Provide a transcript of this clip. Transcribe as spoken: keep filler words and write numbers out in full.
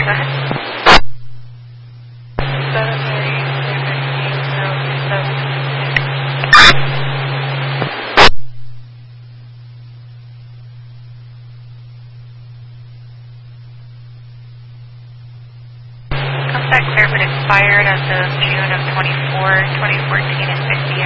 Go ahead. seven thirty, three fifteen, zero seven. Comes back clear but expired as of June of twenty-four, twenty fourteen at six p m